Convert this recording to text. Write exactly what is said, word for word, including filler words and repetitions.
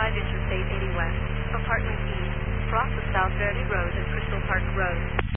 five Interstate eighty West, Apartment E, cross of South Verde Road and Crystal Park Road.